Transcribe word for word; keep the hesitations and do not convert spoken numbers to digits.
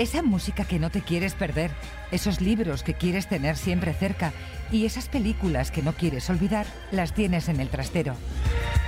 Esa música que no te quieres perder, esos libros que quieres tener siempre cerca y esas películas que no quieres olvidar, las tienes en el trastero.